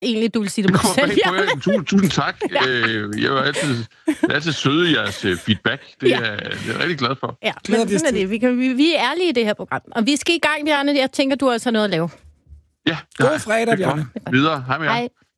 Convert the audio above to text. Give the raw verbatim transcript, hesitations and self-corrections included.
egentlig, du vil sige det på selv. Tusind, tusind tak. Ja. Jeg er altid, altid søde i jeres feedback. Det, ja. er, det er jeg rigtig glad for. Ja, men sådan er det. Vi, kan, vi, vi er ærlige i det her program. Og vi skal i gang, Bjarne. Jeg tænker, du også har noget at lave. Ja. God fredag, Bjarne. Videre. Hej med jer. Hej.